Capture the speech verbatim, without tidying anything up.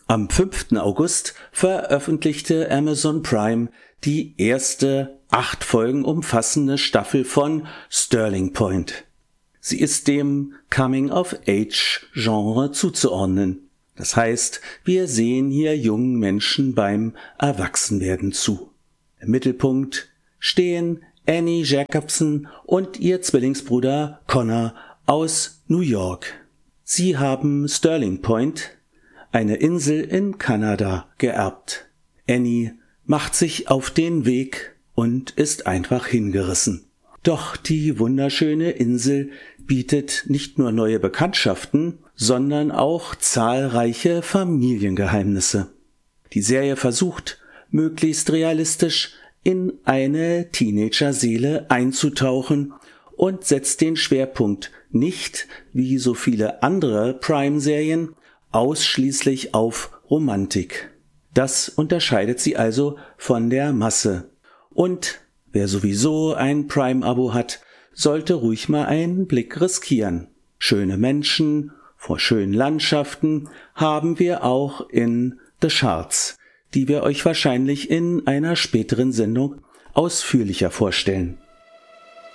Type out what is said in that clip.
Am fünften August veröffentlichte Amazon Prime die erste acht Folgen umfassende Staffel von Sterling Point. Sie ist dem Coming-of-Age-Genre zuzuordnen. Das heißt, wir sehen hier jungen Menschen beim Erwachsenwerden zu. Im Mittelpunkt stehen Annie Jacobson und ihr Zwillingsbruder Connor aus New York. Sie haben Sterling Point, eine Insel in Kanada, geerbt. Annie macht sich auf den Weg und ist einfach hingerissen. Doch die wunderschöne Insel bietet nicht nur neue Bekanntschaften, sondern auch zahlreiche Familiengeheimnisse. Die Serie versucht, möglichst realistisch in eine Teenagerseele einzutauchen und setzt den Schwerpunkt nicht, wie so viele andere Prime-Serien, ausschließlich auf Romantik. Das unterscheidet sie also von der Masse. Und wer sowieso ein Prime-Abo hat, sollte ruhig mal einen Blick riskieren. Schöne Menschen vor schönen Landschaften haben wir auch in The Charts, die wir euch wahrscheinlich in einer späteren Sendung ausführlicher vorstellen.